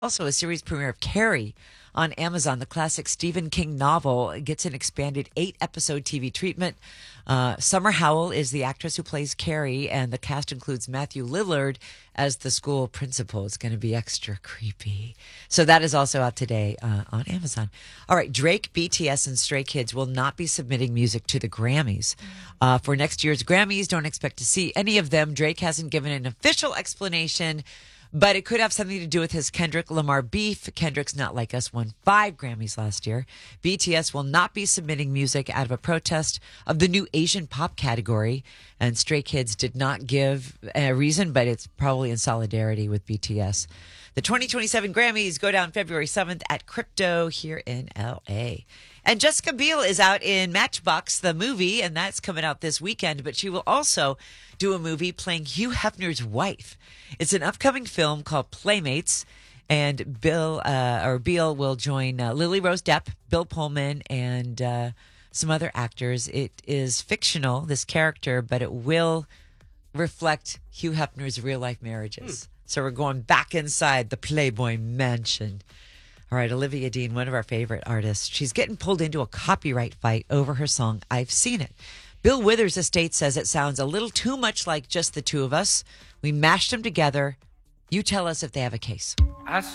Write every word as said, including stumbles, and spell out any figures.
Also, a series premiere of Carrie on Amazon. The classic Stephen King novel gets an expanded eight-episode T V treatment. Uh, Summer Howell is the actress who plays Carrie, and the cast includes Matthew Lillard as the school principal. It's going to be extra creepy. So that is also out today uh, on Amazon. All right, Drake, B T S, and Stray Kids will not be submitting music to the Grammys. Uh, for next year's Grammys, don't expect to see any of them. Drake hasn't given an official explanation, but it could have something to do with his Kendrick Lamar beef. Kendrick's Not Like Us won five Grammys last year. B T S will not be submitting music out of a protest of the new Asian pop category. And Stray Kids did not give a reason, but it's probably in solidarity with B T S. The twenty twenty-seven Grammys go down February seventh at Crypto here in L A. And Jessica Biel is out in Matchbox, the movie, and that's coming out this weekend. But she will also do a movie playing Hugh Hefner's wife. It's an upcoming film called Playmates, and Bill uh, or Biel will join uh, Lily Rose Depp, Bill Pullman, and uh, some other actors. It is fictional, this character, but it will reflect Hugh Hefner's real life marriages. Hmm. So we're going back inside the Playboy Mansion. All right, Olivia Dean, one of our favorite artists. She's getting pulled into a copyright fight over her song, I've Seen It. Bill Withers' estate says it sounds a little too much like Just the Two of Us. We mashed them together. You tell us if they have a case. I